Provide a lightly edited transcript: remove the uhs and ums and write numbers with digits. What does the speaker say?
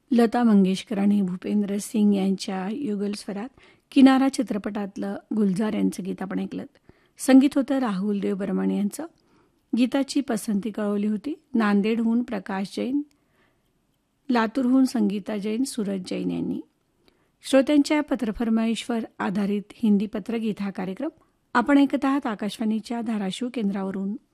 लता मंगेशकर आणि भूपेंद्र सिंग यांच्या युगल स्वरात किनारा चित्रपटातलं गुलजार यांचं गीत आपण ऐकलं. संगीत होतं राहुल देव बर्मन यांचं. गीताची पसंती कळवली होती नांदेडहून प्रकाश जैन, लातूरहून संगीता जैन, सूरज जैन यांनी. श्रोत्यांच्या पत्रफरमाईशवर आधारित हिंदी पत्रगीत हा कार्यक्रम आपण ऐकत आहात आकाशवाणीच्या धाराशिव केंद्रावरून.